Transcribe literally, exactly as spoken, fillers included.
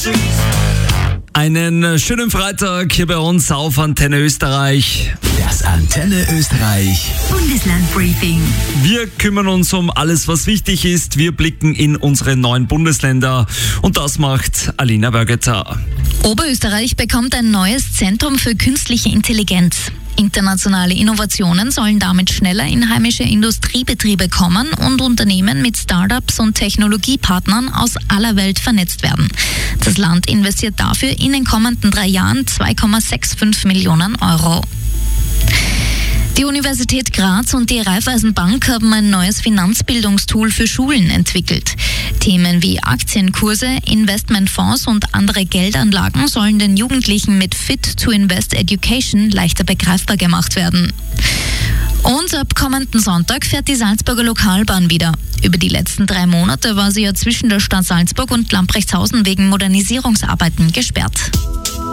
Einen schönen Freitag hier bei uns auf Antenne Österreich. Das Antenne Österreich Bundesland-Briefing. Wir kümmern uns um alles, was wichtig ist. Wir blicken in unsere neuen Bundesländer und das macht Alina Bergeter. Oberösterreich bekommt ein neues Zentrum für künstliche Intelligenz. Internationale Innovationen sollen damit schneller in heimische Industriebetriebe kommen und Unternehmen mit Startups und Technologiepartnern aus aller Welt vernetzt werden. Das Land investiert dafür in den kommenden drei Jahren zwei Komma fünfundsechzig Millionen Euro. Die Universität Graz und die Raiffeisenbank haben ein neues Finanzbildungstool für Schulen entwickelt. Themen wie Aktienkurse, Investmentfonds und andere Geldanlagen sollen den Jugendlichen mit Fit to Invest Education leichter begreifbar gemacht werden. Und ab kommenden Sonntag fährt die Salzburger Lokalbahn wieder. Über die letzten drei Monate war sie ja zwischen der Stadt Salzburg und Lamprechtshausen wegen Modernisierungsarbeiten gesperrt.